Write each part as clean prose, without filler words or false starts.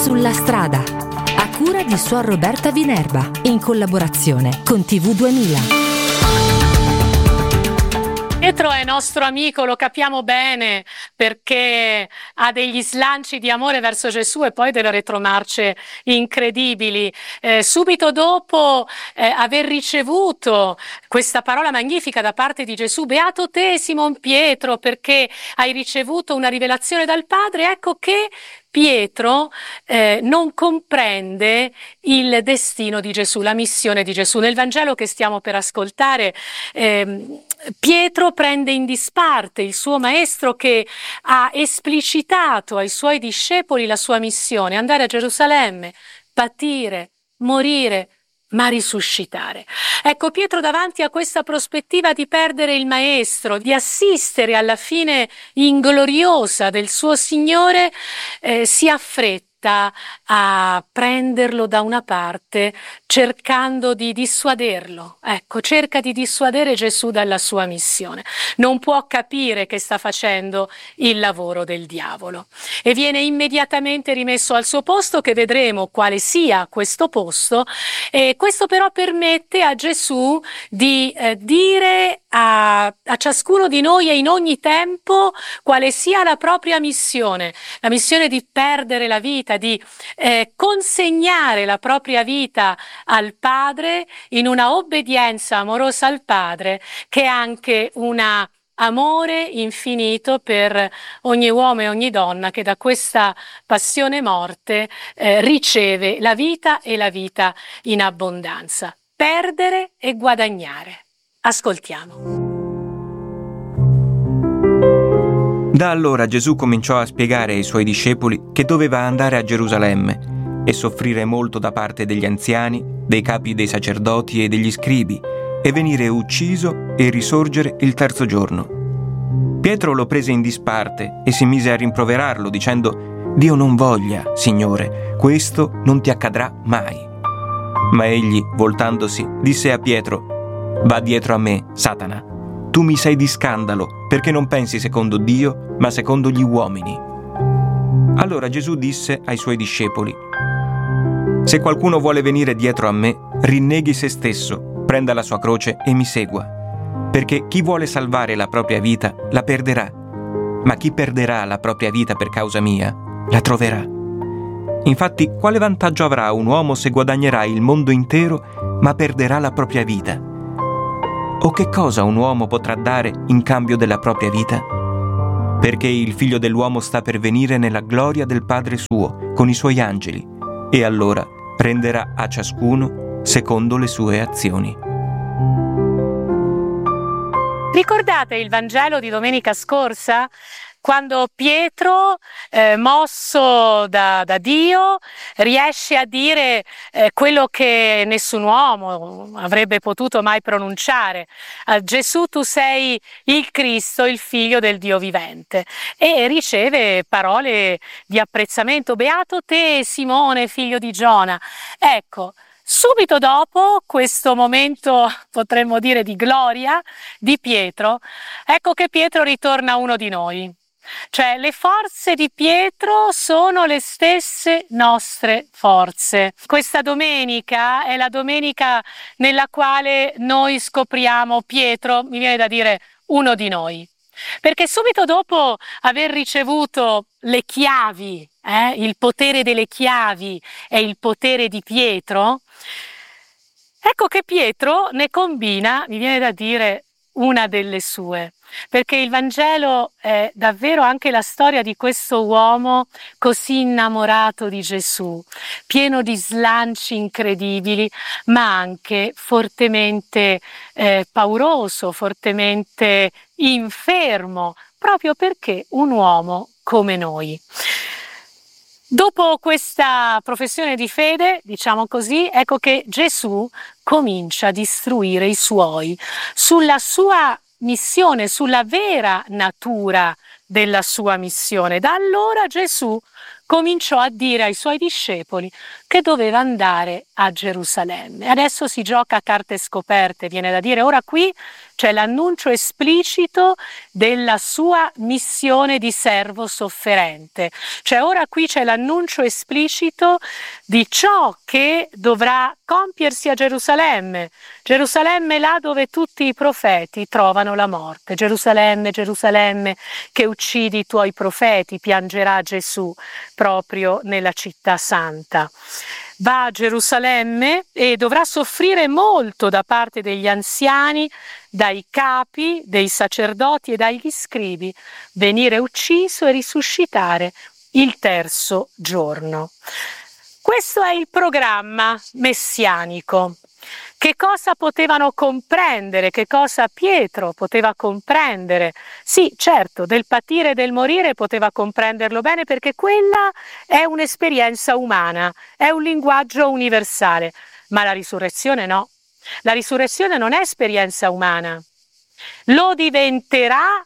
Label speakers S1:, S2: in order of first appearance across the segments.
S1: Sulla strada, a cura di Suor Roberta Vinerba, in collaborazione con TV 2000.
S2: Pietro è nostro amico, lo capiamo bene, perché ha degli slanci di amore verso Gesù e poi delle retromarce incredibili. Subito dopo aver ricevuto questa parola magnifica da parte di Gesù: beato te, Simon Pietro, perché hai ricevuto una rivelazione dal Padre, ecco che Pietro non comprende il destino di Gesù, la missione di Gesù. Nel Vangelo che stiamo per ascoltare, Pietro prende in disparte il suo maestro, che ha esplicitato ai suoi discepoli la sua missione: andare a Gerusalemme, patire, morire, ma risuscitare. Ecco, Pietro, davanti a questa prospettiva di perdere il maestro, di assistere alla fine ingloriosa del suo Signore, si affretta a prenderlo da una parte, cercando di dissuaderlo. Ecco, cerca di dissuadere Gesù dalla sua missione. Non può capire che sta facendo il lavoro del diavolo e viene immediatamente rimesso al suo posto, che vedremo quale sia questo posto. E questo però permette a Gesù di dire a ciascuno di noi e in ogni tempo quale sia la propria missione, la missione di perdere la vita, di consegnare la propria vita al Padre in una obbedienza amorosa al Padre, che è anche una amore infinito per ogni uomo e ogni donna che da questa passione morte riceve la vita e la vita in abbondanza. Perdere e guadagnare. Ascoltiamo.
S3: Da allora Gesù cominciò a spiegare ai suoi discepoli che doveva andare a Gerusalemme e soffrire molto da parte degli anziani, dei capi dei sacerdoti e degli scribi, e venire ucciso e risorgere il terzo giorno. Pietro lo prese in disparte e si mise a rimproverarlo, dicendo: «Dio non voglia, Signore, questo non ti accadrà mai». Ma egli, voltandosi, disse a Pietro: «Va dietro a me, Satana. Tu mi sei di scandalo, perché non pensi secondo Dio, ma secondo gli uomini». Allora Gesù disse ai suoi discepoli: «Se qualcuno vuole venire dietro a me, rinneghi se stesso, prenda la sua croce e mi segua. Perché chi vuole salvare la propria vita la perderà, ma chi perderà la propria vita per causa mia la troverà. Infatti, quale vantaggio avrà un uomo se guadagnerà il mondo intero, ma perderà la propria vita? O che cosa un uomo potrà dare in cambio della propria vita? Perché il Figlio dell'uomo sta per venire nella gloria del Padre suo, con i suoi angeli, e allora renderà a ciascuno secondo le sue azioni».
S2: Ricordate il Vangelo di domenica scorsa? Quando Pietro, mosso da Dio, riesce a dire quello che nessun uomo avrebbe potuto mai pronunciare: Gesù, tu sei il Cristo, il Figlio del Dio vivente, e riceve parole di apprezzamento: beato te, Simone, figlio di Giona. Ecco, subito dopo questo momento, potremmo dire, di gloria di Pietro, ecco che Pietro ritorna uno di noi. Cioè, le forze di Pietro sono le stesse nostre forze. Questa domenica è la domenica nella quale noi scopriamo Pietro, mi viene da dire, uno di noi. Perché subito dopo aver ricevuto le chiavi, il potere delle chiavi è il potere di Pietro, ecco che Pietro ne combina, mi viene da dire, una delle sue. Perché il Vangelo è davvero anche la storia di questo uomo così innamorato di Gesù, pieno di slanci incredibili, ma anche fortemente pauroso, fortemente infermo, proprio perché un uomo come noi. Dopo questa professione di fede, diciamo così, ecco che Gesù comincia a istruire i suoi sulla sua missione, sulla vera natura della sua missione. Da allora Gesù cominciò a dire ai suoi discepoli che doveva andare a Gerusalemme. Adesso si gioca a carte scoperte, viene da dire. Ora qui c'è l'annuncio esplicito della sua missione di servo sofferente. Cioè ora qui c'è l'annuncio esplicito di ciò che dovrà compiersi a Gerusalemme. Gerusalemme là dove tutti i profeti trovano la morte. Gerusalemme, Gerusalemme, che uccidi i tuoi profeti, piangerà Gesù proprio nella città santa. Va a Gerusalemme e dovrà soffrire molto da parte degli anziani, dai capi, dei sacerdoti e dagli scribi, venire ucciso e risuscitare il terzo giorno. Questo è il programma messianico. Che cosa potevano comprendere? Che cosa Pietro poteva comprendere? Sì, certo, del patire e del morire poteva comprenderlo bene perché quella è un'esperienza umana, è un linguaggio universale, ma la risurrezione no. La risurrezione non è esperienza umana, lo diventerà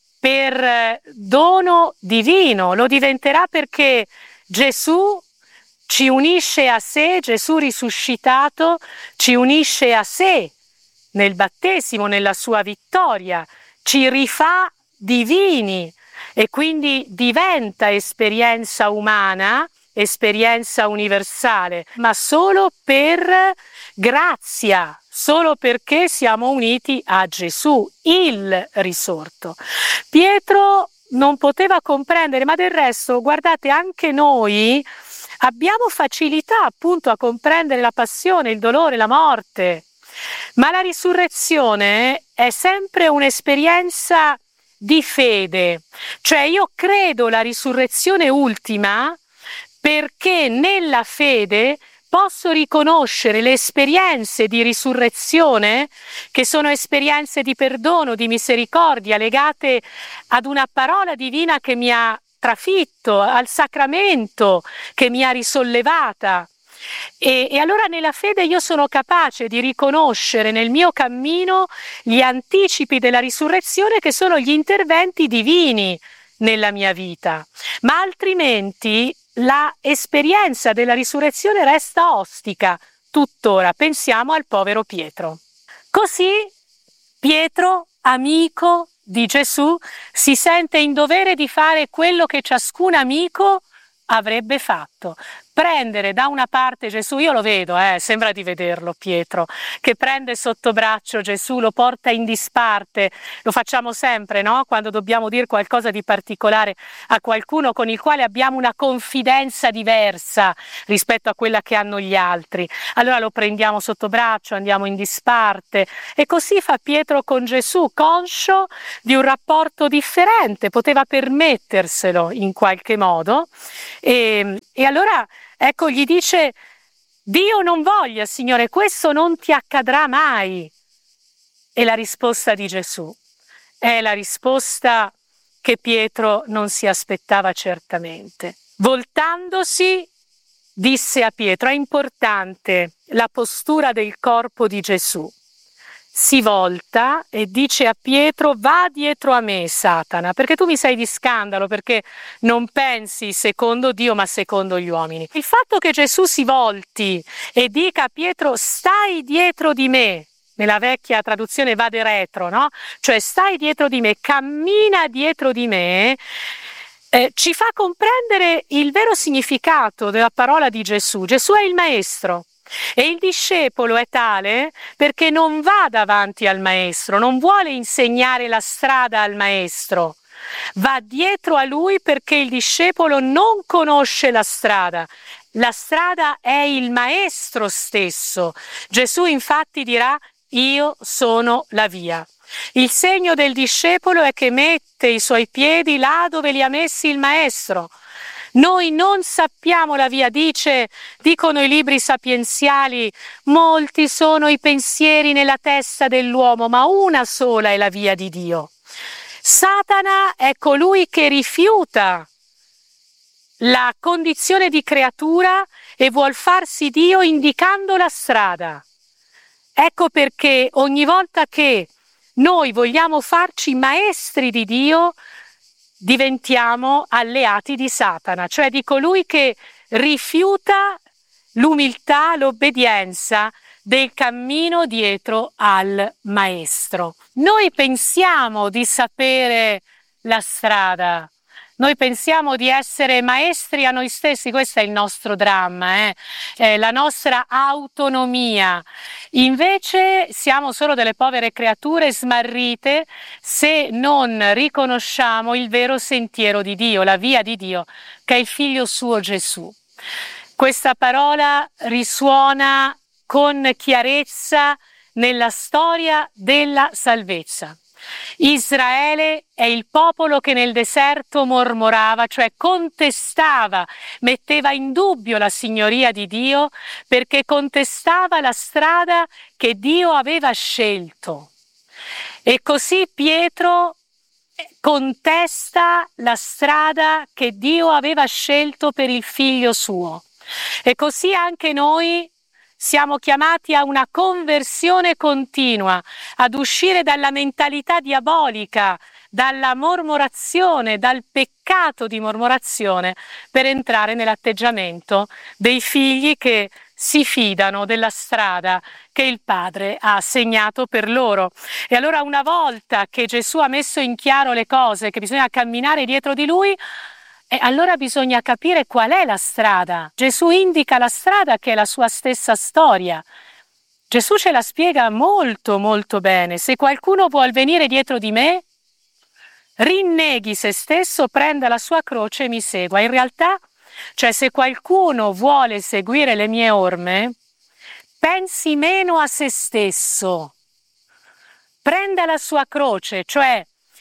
S2: per dono divino, lo diventerà perché Gesù ci unisce a sé, Gesù risuscitato ci unisce a sé nel battesimo, nella sua vittoria, ci rifà divini e quindi diventa esperienza umana, esperienza universale, ma solo per grazia, solo perché siamo uniti a Gesù, il risorto. Pietro non poteva comprendere, ma del resto, guardate, anche noi abbiamo facilità appunto a comprendere la passione, il dolore, la morte, ma la risurrezione è sempre un'esperienza di fede, cioè io credo la risurrezione ultima perché nella fede posso riconoscere le esperienze di risurrezione, che sono esperienze di perdono, di misericordia, legate ad una parola divina che mi ha trafitto, al sacramento che mi ha risollevata. E allora nella fede io sono capace di riconoscere nel mio cammino gli anticipi della risurrezione che sono gli interventi divini nella mia vita, ma altrimenti la esperienza della risurrezione resta ostica tuttora. Pensiamo al povero Pietro. Così Pietro, amico di Gesù, si sente in dovere di fare quello che ciascun amico avrebbe fatto. Prendere da una parte Gesù, io lo vedo, sembra di vederlo Pietro, che prende sotto braccio Gesù, lo porta in disparte, lo facciamo sempre, no? Quando dobbiamo dire qualcosa di particolare a qualcuno con il quale abbiamo una confidenza diversa rispetto a quella che hanno gli altri. Allora lo prendiamo sotto braccio, andiamo in disparte e così fa Pietro con Gesù, conscio di un rapporto differente, poteva permetterselo in qualche modo e allora ecco, gli dice: Dio non voglia, Signore, questo non ti accadrà mai. E la risposta di Gesù è la risposta che Pietro non si aspettava certamente. Voltandosi, disse a Pietro, è importante la postura del corpo di Gesù. Si volta e dice a Pietro: va dietro a me, Satana, perché tu mi sei di scandalo, perché non pensi secondo Dio ma secondo gli uomini. Il fatto che Gesù si volti e dica a Pietro: stai dietro di me, nella vecchia traduzione vade retro, no? Cioè stai dietro di me, cammina dietro di me, ci fa comprendere il vero significato della parola di Gesù. Gesù è il maestro. E il discepolo è tale perché non va davanti al maestro, non vuole insegnare la strada al maestro, va dietro a lui perché il discepolo non conosce la strada. La strada è il maestro stesso. Gesù infatti dirà: io sono la via. Il segno del discepolo è che mette i suoi piedi là dove li ha messi il maestro. Noi non sappiamo la via, dicono i libri sapienziali, molti sono i pensieri nella testa dell'uomo, ma una sola è la via di Dio. Satana è colui che rifiuta la condizione di creatura e vuol farsi Dio indicando la strada. Ecco perché ogni volta che noi vogliamo farci maestri di Dio, diventiamo alleati di Satana, cioè di colui che rifiuta l'umiltà, l'obbedienza del cammino dietro al maestro. Noi pensiamo di sapere la strada, noi pensiamo di essere maestri a noi stessi, questo è il nostro dramma, la nostra autonomia. Invece siamo solo delle povere creature smarrite se non riconosciamo il vero sentiero di Dio, la via di Dio, che è il Figlio suo Gesù. Questa parola risuona con chiarezza nella storia della salvezza. Israele è il popolo che nel deserto mormorava, cioè contestava, metteva in dubbio la signoria di Dio perché contestava la strada che Dio aveva scelto. E così Pietro contesta la strada che Dio aveva scelto per il figlio suo. E così anche noi siamo chiamati a una conversione continua, ad uscire dalla mentalità diabolica, dalla mormorazione, dal peccato di mormorazione, per entrare nell'atteggiamento dei figli che si fidano della strada che il Padre ha segnato per loro. E allora, una volta che Gesù ha messo in chiaro le cose, che bisogna camminare dietro di Lui, e allora bisogna capire qual è la strada. Gesù indica la strada, che è la sua stessa storia. Gesù ce la spiega molto molto bene. Se qualcuno vuol venire dietro di me, rinneghi se stesso, prenda la sua croce e mi segua. In realtà, cioè, se qualcuno vuole seguire le mie orme, pensi meno a se stesso, prenda la sua croce, cioè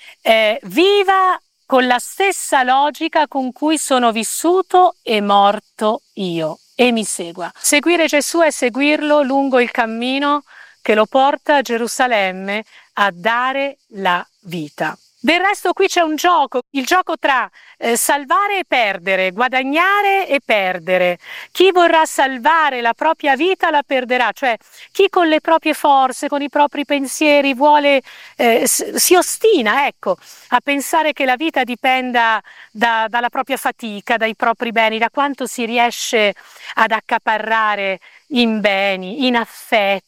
S2: viva con la stessa logica con cui sono vissuto e morto io, e mi segua. Seguire Gesù è seguirlo lungo il cammino che lo porta a Gerusalemme a dare la vita. Del resto qui c'è un gioco, il gioco tra salvare e perdere, guadagnare e perdere. Chi vorrà salvare la propria vita la perderà, cioè chi con le proprie forze, con i propri pensieri vuole, si ostina, ecco, a pensare che la vita dipenda dalla propria fatica, dai propri beni, da quanto si riesce ad accaparrare in beni, in affetti,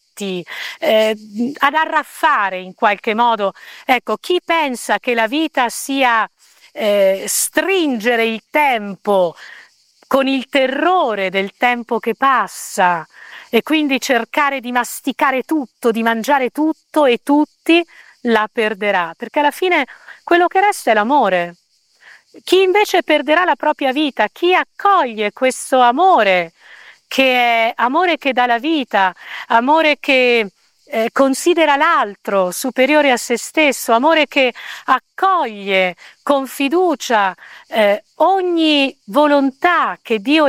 S2: ad arraffare in qualche modo. Ecco, chi pensa che la vita sia stringere il tempo con il terrore del tempo che passa e quindi cercare di masticare tutto, di mangiare tutto e tutti, la perderà, perché alla fine quello che resta è l'amore. Chi invece perderà la propria vita, chi accoglie questo amore, che è amore che dà la vita, amore che considera l'altro superiore a se stesso, amore che accoglie con fiducia ogni volontà che Dio